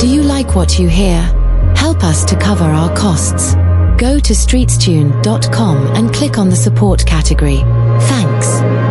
Do you like what you hear? Help us to cover our costs. Go to streetstune.com and click on the support category. Thanks.